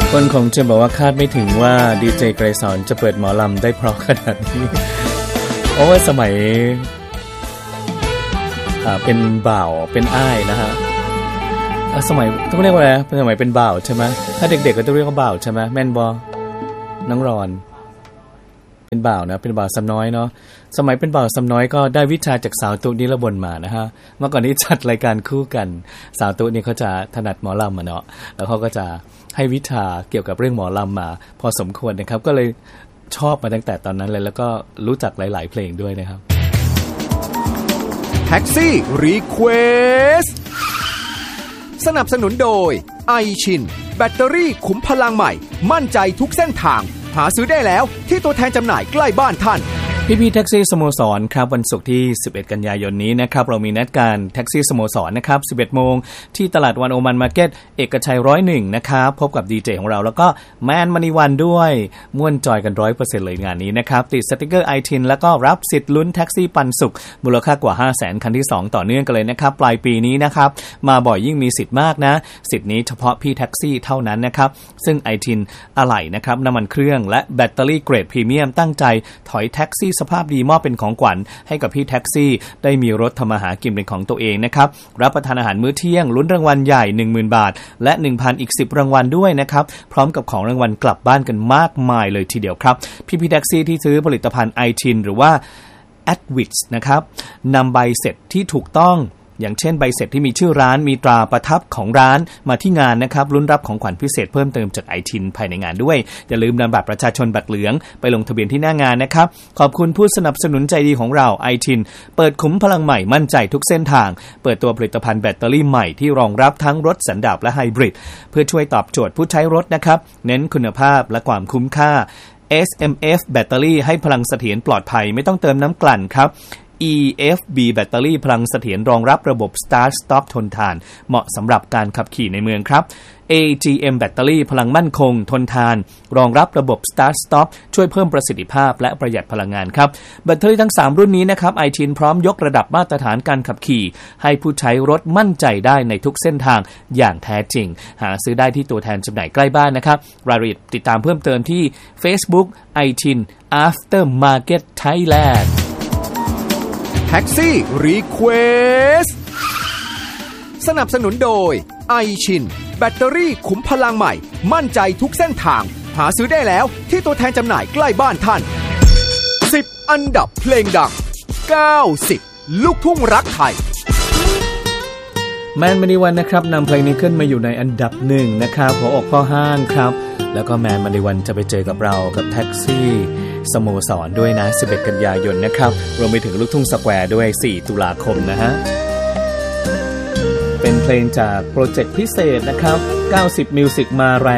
คนคงจะบอกว่าคาดไม่ถึงว่าดีเจไกรสอนจะเปิดหมอลำได้เพราะขนาดนี้เพราะว่าสมัยเป็นบ่าวเป็นอ้ายนะฮะสมัยต้องเรียกว่าอะไรเป็นสมัยเป็นบ่าวใช่ไหมถ้าเด็กๆก็ต้องเรียกว่าบ่าวใช่ไหมแม่นบอน้องรอนเป็นบ่าวนะเป็นบ่าวสำน้อยเนาะสมัยเป็นบ่าวสำน้อยก็ได้วิชาจากสาวตุ๊นิรบลมานะฮะเมื่อก่อนนี้จัดรายการคู่กันสาวตุ๊นี่เขาจะถนัดหมอลำเนาะแล้วเขาก็จะให้วิชาเกี่ยวกับเรื่องหมอลำมาพอสมควรนะครับก็เลยชอบมาตั้งแต่ตอนนั้นเลยแล้วก็รู้จักหลายๆเพลงด้วยนะครับแท็กซี่รีเควสสนับสนุนโดยไอชินแบตเตอรี่ขุมพลังใหม่มั่นใจทุกเส้นทางหาซื้อได้แล้วที่ตัวแทนจำหน่ายใกล้บ้านท่านพี่แท็กซี่สโมสรครับวันศุกร์ที่11กันยายนนี้นะครับเรามีนัดการแท็กซี่สโมสรนะครับ 11:00 นที่ตลาดวันโอมันมาร์เก็ตเอกชัย101นะครับพบกับดีเจของเราแล้วก็แมนมณีวันด้วยม่วนจอยกัน 100% เลยงานนี้นะครับติดสติกเกอร์ไอทินแล้วก็รับสิทธิ์ลุ้นแท็กซี่ปันสุขมูลค่ากว่า 500,000 คันที่2ต่อเนื่องกันเลยนะครับปลายปีนี้นะครับมาบ่อยยิ่งมีสิทธิ์มากนะสิทธิ์นี้เฉพาะพี่แท็กซี่เท่านั้นนะครับซึ่งไอทินอะไหล่นะครับน้ำมันเครื่องและแบตเตอรี่เกรดพรีเมียมตั้งใจถอยแท็กซี่สภาพดีมอบเป็นของขวัญให้กับพี่แท็กซี่ได้มีรถทำมาหากินเป็นของตัวเองนะครับรับประทานอาหารมื้อเที่ยงลุ้นรางวัลใหญ่ 10,000 บาทและ 1,000 อีก 10 รางวัลด้วยนะครับพร้อมกับของรางวัลกลับบ้านกันมากมายเลยทีเดียวครับพี่แท็กซี่ที่ซื้อผลิตภัณฑ์ไอทินหรือว่า Adwits นะครับนำใบเสร็จที่ถูกต้องอย่างเช่นใบเสร็จที่มีชื่อร้านมีตราประทับของร้านมาที่งานนะครับลุ้นรับของขวัญพิเศษเพิ่มเติมจากไอทินภายในงานด้วยอย่าลืมนำบัตรประชาชนบัตรเหลืองไปลงทะเบียนที่หน้างานนะครับขอบคุณผู้สนับสนุนใจดีของเราไอทินเปิดขุมพลังใหม่มั่นใจทุกเส้นทางเปิดตัวผลิตภัณฑ์แบตเตอรี่ใหม่ที่รองรับทั้งรถสันดาปและไฮบริดเพื่อช่วยตอบโจทย์ผู้ใช้รถนะครับเน้นคุณภาพและความคุ้มค่า SMF แบตเตอรี่ให้พลังเสถียรปลอดภัยไม่ต้องเติมน้ำกลั่นครับEFB แบตเตอรี่พลังเสถียรรองรับระบบ Start Stop ทนทานเหมาะสำหรับการขับขี่ในเมืองครับ AGM แบตเตอรี่พลังมั่นคงทนทานรองรับระบบ Start Stop ช่วยเพิ่มประสิทธิภาพและประหยัดพลังงานครับแบตเตอรี่ทั้ง3รุ่นนี้นะครับไอทินพร้อมยกระดับมาตรฐานการขับขี่ให้ผู้ใช้รถมั่นใจได้ในทุกเส้นทางอย่างแท้จริงหาซื้อได้ที่ตัวแทนจำหน่ายใกล้บ้านนะครับรายละเอียดติดตามเพิ่มเติมที่ Facebook ไอทิน After Market Thailand แท็กซี่รีเควสสนับสนุนโดยไอชินแบตเตอรี่ขุมพลังใหม่มั่นใจทุกเส้นทางหาซื้อได้แล้วที่ตัวแทนจำหน่ายใกล้บ้านท่าน10อันดับเพลงดัง90ลูกทุ่งรักไทยแมนมณีวันนะครับนำเพลงนี้ขึ้นมาอยู่ในอันดับ1นะครับหัวอกพ่อห้างครับแล้วก็แมนมณีวันจะไปเจอกับเรากับแท็กซี่สโมสรด้วยนะ11กันยายนนะครับรวมไปถึงลูกทุ่งสแควร์ด้วย4ตุลาคมนะฮะเป็นเพลงจากโปรเจกต์พิเศษนะครับ90 Music มาแรง